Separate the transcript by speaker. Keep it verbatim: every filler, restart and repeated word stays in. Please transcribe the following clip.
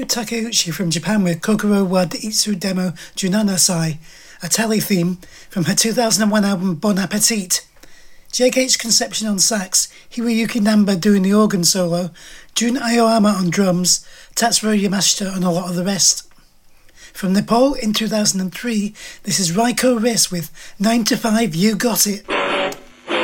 Speaker 1: Takeuchi from Japan with Kokoro wa Itsu Demo Junanasai, a tally theme from her two thousand one album Bon Appetit. Jake H. Conception on sax, Hiroyuki Namba doing the organ solo, Jun Aoyama on drums, Tatsuro Yamashita and a lot of the rest. From Nepal in two thousand three, this is Raiko Riss with nine to five You Got It.